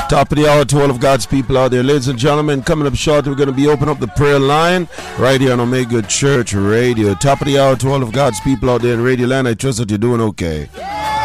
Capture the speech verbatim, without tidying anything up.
Top of the hour to all of God's people out there. Ladies and gentlemen, coming up short, we're going to be opening up the prayer line right here on Omega Church Radio. Top of the hour to all of God's people out there in Radio Land. I trust that you're doing okay.